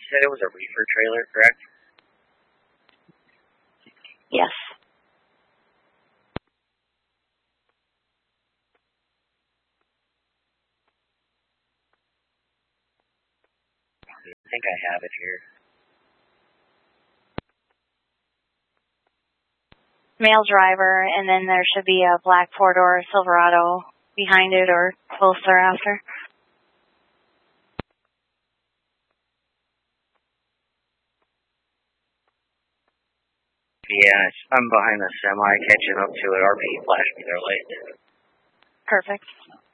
said it was a reefer trailer, correct? Yes. I think I have it here. Male driver, and then there should be a black four-door Silverado behind it or close thereafter. Yeah, I'm behind the semi catching up to it. RP flashed me their lights. Perfect.